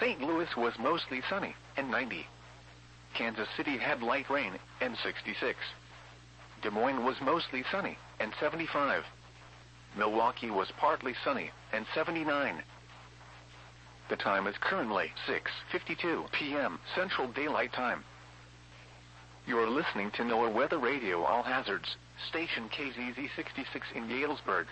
St. Louis was mostly sunny, and 90. Kansas City had light rain, and 66. Des Moines was mostly sunny, and 75. Milwaukee was partly sunny, and 79. The time is currently 6:52 p.m. Central Daylight Time. You are listening to NOAA Weather Radio All Hazards, station KZZ 66 in Galesburg.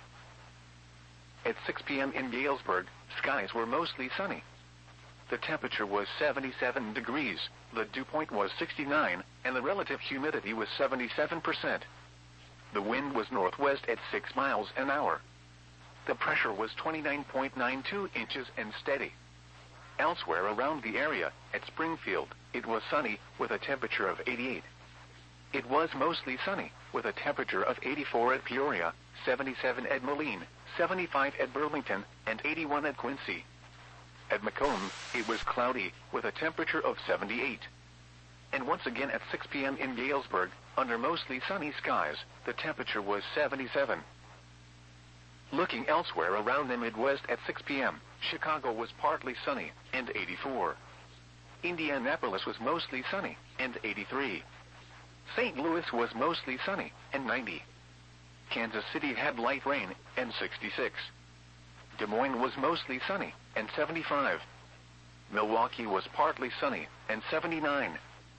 At 6 p.m. in Galesburg, skies were mostly sunny. The temperature was 77 degrees, the dew point was 69, and the relative humidity was 77%. The wind was northwest at 6 miles an hour. The pressure was 29.92 inches and steady. Elsewhere around the area, at Springfield, it was sunny with a temperature of 88. It was mostly sunny with a temperature of 84 at Peoria, 77 at Moline, 75 at Burlington, and 81 at Quincy. At Macomb, it was cloudy with a temperature of 78. And once again at 6 p.m. in Galesburg, under mostly sunny skies, the temperature was 77. Looking elsewhere around the Midwest at 6 p.m., Chicago was partly sunny, and 84. Indianapolis was mostly sunny, and 83. St. Louis was mostly sunny, and 90. Kansas City had light rain, and 66. Des Moines was mostly sunny, and 75. Milwaukee was partly sunny, and 79.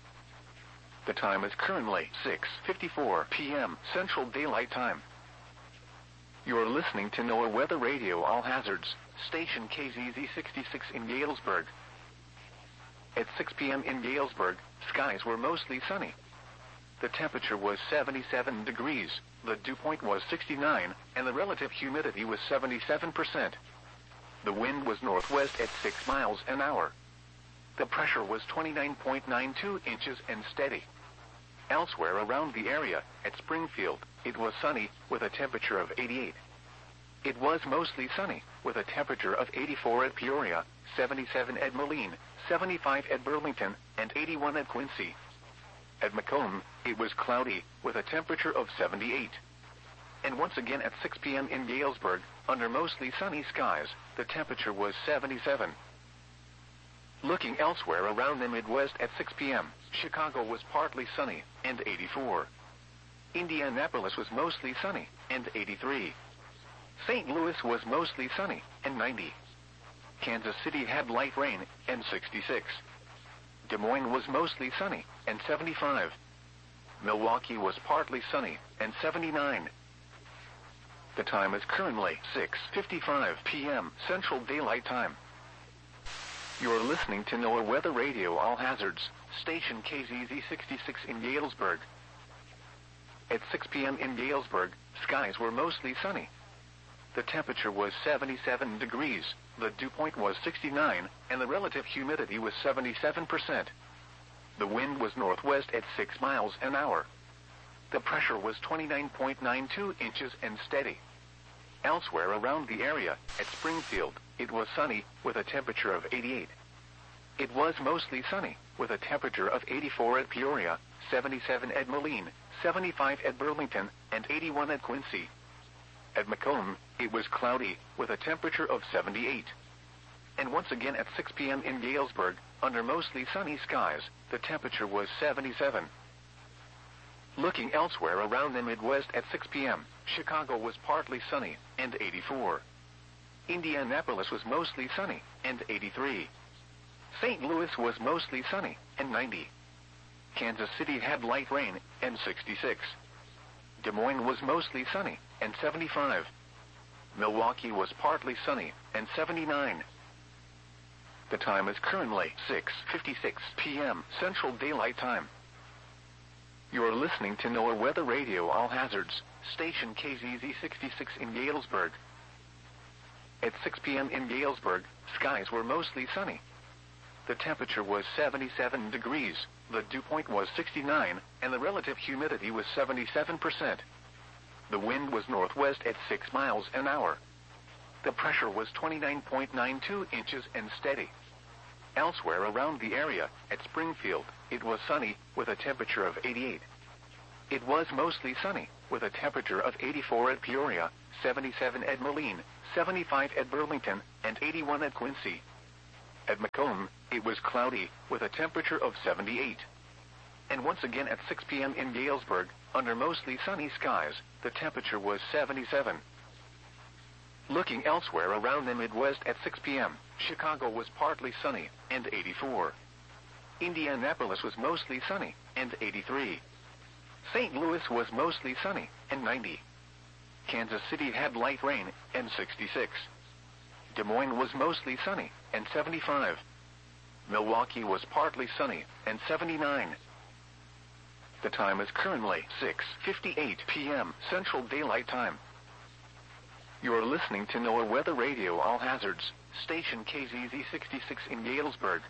The time is currently 6:54 p.m. Central Daylight Time. You are listening to NOAA Weather Radio All Hazards, station KZZ 66 in Galesburg. At 6 p.m. in Galesburg, skies were mostly sunny. The temperature was 77 degrees, the dew point was 69, and the relative humidity was 77%. The wind was northwest at 6 miles an hour. The pressure was 29.92 inches and steady. Elsewhere around the area, at Springfield, it was sunny with a temperature of 88. It was mostly sunny with a temperature of 84 at Peoria, 77 at Moline, 75 at Burlington, and 81 at Quincy. At Macomb, it was cloudy with a temperature of 78. And once again at 6 p.m. in Galesburg, under mostly sunny skies, the temperature was 77. Looking elsewhere around the Midwest at 6 p.m., Chicago was partly sunny, and 84. Indianapolis was mostly sunny, and 83. St. Louis was mostly sunny, and 90. Kansas City had light rain, and 66. Des Moines was mostly sunny, and 75. Milwaukee was partly sunny, and 79. The time is currently 6:55 p.m. Central Daylight Time. You are listening to NOAA Weather Radio All Hazards, station KZZ 66 in Galesburg. At 6 p.m. in Galesburg, skies were mostly sunny. The temperature was 77 degrees, the dew point was 69, and the relative humidity was 77%. The wind was northwest at 6 miles an hour. The pressure was 29.92 inches and steady. Elsewhere around the area, at Springfield, it was sunny with a temperature of 88. It was mostly sunny with a temperature of 84 at Peoria, 77 at Moline, 75 at Burlington, and 81 at Quincy. At Macomb, it was cloudy with a temperature of 78. And once again at 6 p.m. in Galesburg, under mostly sunny skies, the temperature was 77. Looking elsewhere around the Midwest at 6 p.m., Chicago was partly sunny, and 84. Indianapolis was mostly sunny, and 83. St. Louis was mostly sunny, and 90. Kansas City had light rain, and 66. Des Moines was mostly sunny, and 75. Milwaukee was partly sunny, and 79. The time is currently 6:56 p.m. Central Daylight Time. You are listening to NOAA Weather Radio All Hazards, station KZZ 66 in Galesburg. At 6 p.m. in Galesburg, skies were mostly sunny. The temperature was 77 degrees, the dew point was 69, and the relative humidity was 77%. The wind was northwest at 6 miles an hour. The pressure was 29.92 inches and steady. Elsewhere around the area, at Springfield, it was sunny with a temperature of 88. It was mostly sunny with a temperature of 84 at Peoria, 77 at Moline, 75 at Burlington, and 81 at Quincy. At Macomb, it was cloudy, with a temperature of 78. And once again at 6 p.m. in Galesburg, under mostly sunny skies, the temperature was 77. Looking elsewhere around the Midwest at 6 p.m., Chicago was partly sunny, and 84. Indianapolis was mostly sunny, and 83. St. Louis was mostly sunny, and 90. Kansas City had light rain, and 66. Des Moines was mostly sunny, and 75. Milwaukee was partly sunny, and 79. The time is currently 6:58 p.m. Central Daylight Time. You are listening to NOAA Weather Radio All Hazards, station KZZ 66 in Galesburg.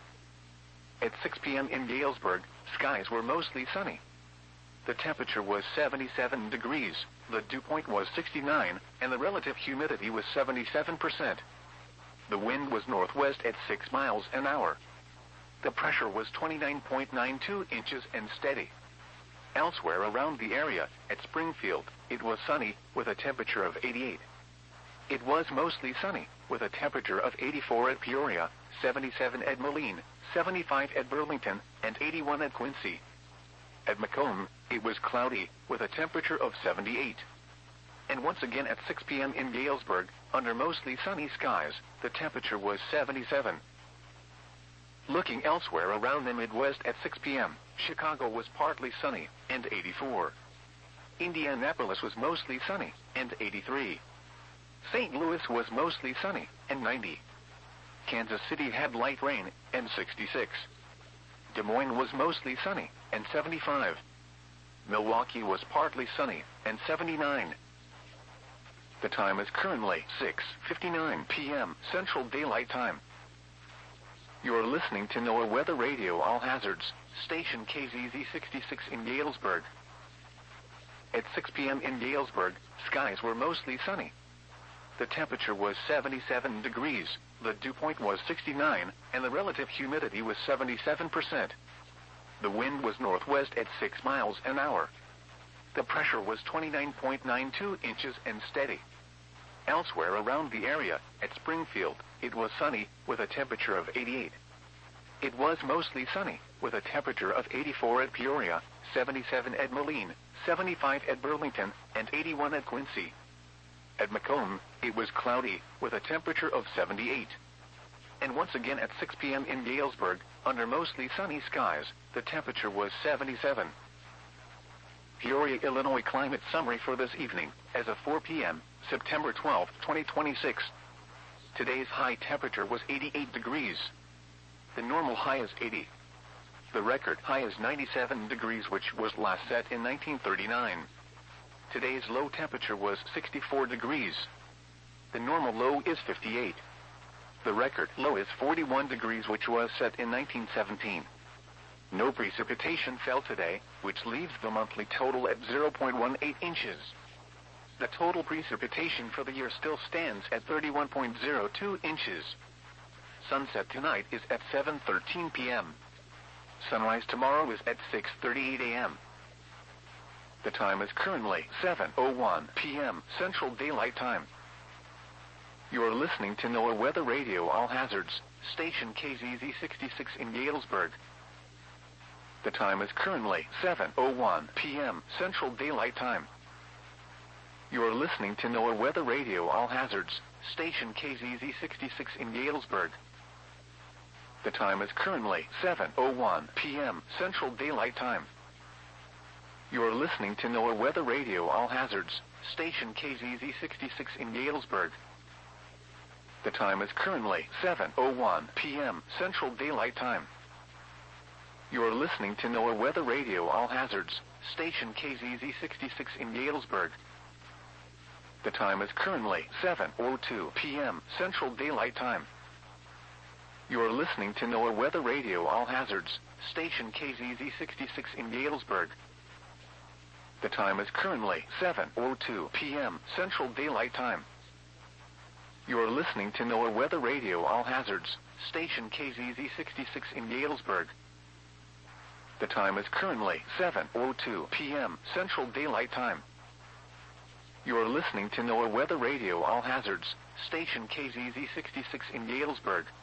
At 6 p.m. in Galesburg, skies were mostly sunny. The temperature was 77 degrees, the dew point was 69, and the relative humidity was 77%. The wind was northwest at 6 miles an hour. The pressure was 29.92 inches and steady. Elsewhere around the area, at Springfield, it was sunny, with a temperature of 88. It was mostly sunny, with a temperature of 84 at Peoria, 77 at Moline, 75 at Burlington, and 81 at Quincy. At Macomb, it was cloudy, with a temperature of 78. And once again at 6 p.m. in Galesburg, under mostly sunny skies, the temperature was 77. Looking elsewhere around the Midwest at 6 p.m., Chicago was partly sunny, and 84. Indianapolis was mostly sunny, and 83. St. Louis was mostly sunny, and 90. Kansas City had light rain, and 66. Des Moines was mostly sunny, and 75. Milwaukee was partly sunny, and 79. The time is currently 6:59 p.m. Central Daylight Time. You are listening to NOAA Weather Radio All Hazards, station KZZ 66 in Galesburg. At 6 p.m. in Galesburg, skies were mostly sunny. The temperature was 77 degrees, the dew point was 69, and the relative humidity was 77%. The wind was northwest at 6 miles an hour. The pressure was 29.92 inches and steady. Elsewhere around the area, at Springfield, it was sunny, with a temperature of 88. It was mostly sunny, with a temperature of 84 at Peoria, 77 at Moline, 75 at Burlington, and 81 at Quincy. At Macomb, it was cloudy, with a temperature of 78. And once again at 6 p.m. in Galesburg, under mostly sunny skies, the temperature was 77. Peoria, Illinois climate summary for this evening, as of 4 p.m., September 12, 2026. Today's high temperature was 88 degrees. The normal high is 80. The record high is 97 degrees, which was last set in 1939. Today's low temperature was 64 degrees. The normal low is 58. The record low is 41 degrees, which was set in 1917. No precipitation fell today, which leaves the monthly total at 0.18 inches. The total precipitation for the year still stands at 31.02 inches. Sunset tonight is at 7:13 p.m. Sunrise tomorrow is at 6:38 a.m. The time is currently 7:01 p.m. Central Daylight Time. You are listening to NOAA Weather Radio All Hazards, station KZZ 66 in Galesburg. The time is currently 7:01 p.m. Central Daylight Time. You are listening to NOAA Weather Radio All Hazards, station KZZ 66 in Galesburg. The time is currently 7:01 p.m. Central Daylight Time. You are listening to NOAA Weather Radio All Hazards, station KZZ 66 in Galesburg. The time is currently 7:01 p.m. Central Daylight Time. You are listening to NOAA Weather Radio All Hazards, station KZZ 66 in Galesburg. The time is currently 7:02 p.m. Central Daylight Time. You are listening to NOAA Weather Radio All Hazards, station KZZ 66 in Galesburg. The time is currently 7:02 p.m. Central Daylight Time. You are listening to NOAA Weather Radio All Hazards, station KZZ 66 in Galesburg. The time is currently 7:02 p.m. Central Daylight Time. You are listening to NOAA Weather Radio All Hazards, station KZZ 66 in Galesburg.